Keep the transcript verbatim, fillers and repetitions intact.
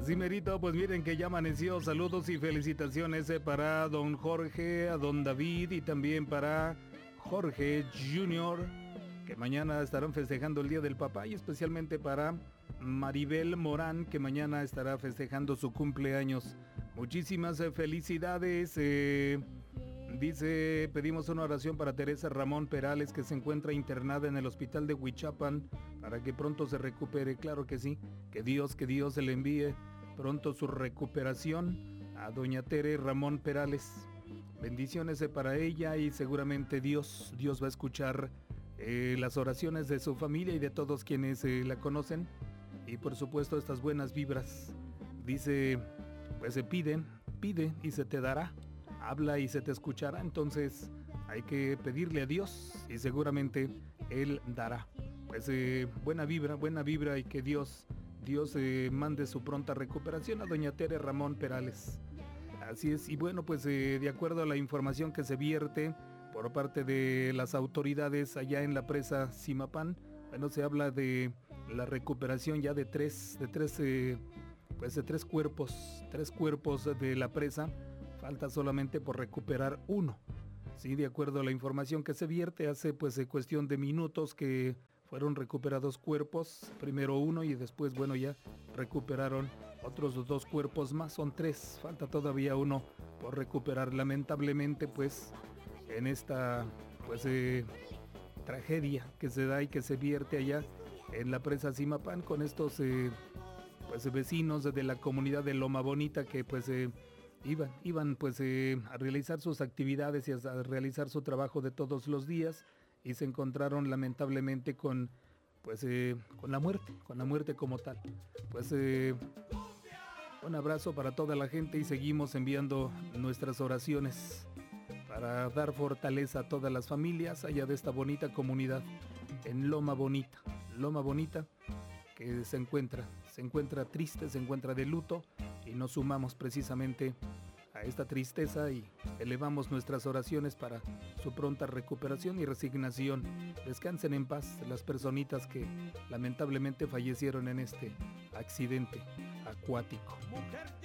Así merito, pues miren que ya amaneció. Saludos y felicitaciones eh, para don Jorge, a don David y también para Jorge junior, que mañana estarán festejando el Día del Papá, y especialmente para Maribel Morán, que mañana estará festejando su cumpleaños. Muchísimas eh, felicidades. Eh, dice, pedimos una oración para Teresa Ramón Perales, que se encuentra internada en el hospital de Huichapan, para que pronto se recupere. Claro que sí, que Dios, que Dios se le envíe pronto su recuperación a doña Tere Ramón Perales. Bendiciones eh, para ella, y seguramente Dios, Dios va a escuchar eh, las oraciones de su familia y de todos quienes eh, la conocen, y por supuesto estas buenas vibras. Dice, pues se piden, pide y se te dará, habla y se te escuchará. Entonces hay que pedirle a Dios y seguramente Él dará. Pues eh, buena vibra, buena vibra, y que Dios, Dios eh, mande su pronta recuperación a doña Tere Ramón Perales. Así es, y bueno, pues eh, de acuerdo a la información que se vierte por parte de las autoridades allá en la presa Zimapán, bueno, se habla de la recuperación ya de tres, de tres, eh, pues de tres cuerpos, tres cuerpos de la presa. Falta solamente por recuperar uno. Sí, de acuerdo a la información que se vierte, hace pues eh, cuestión de minutos que fueron recuperados cuerpos, primero uno y después, bueno, ya recuperaron otros dos cuerpos más, son tres, falta todavía uno por recuperar. Lamentablemente, pues, en esta, pues, eh, tragedia que se da y que se vierte allá en la presa Zimapán, con estos, eh, pues, vecinos de la comunidad de Loma Bonita que, pues, eh, iban, iban, pues, eh, a realizar sus actividades y a realizar su trabajo de todos los días, y se encontraron lamentablemente con, pues, eh, con la muerte, con la muerte como tal. Pues eh, un abrazo para toda la gente, y seguimos enviando nuestras oraciones para dar fortaleza a todas las familias allá de esta bonita comunidad en Loma Bonita, Loma Bonita, que se encuentra, se encuentra triste, se encuentra de luto, y nos sumamos precisamente a esta tristeza y elevamos nuestras oraciones para su pronta recuperación y resignación. Descansen en paz las personitas que lamentablemente fallecieron en este accidente acuático.